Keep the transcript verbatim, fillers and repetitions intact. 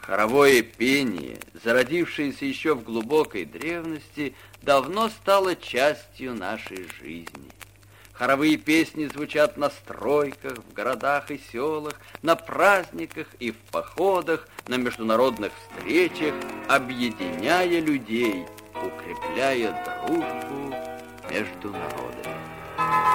Хоровое пение, зародившееся еще в глубокой древности, давно стало частью нашей жизни. Хоровые песни звучат на стройках, в городах и селах, на праздниках и в походах, на международных встречах, объединяя людей, укрепляя дружбу между народами.